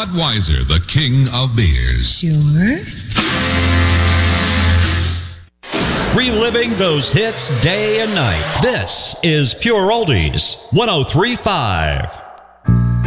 Budweiser, the king of beers. Sure. Reliving those hits day and night. This is Pure Oldies 103.5.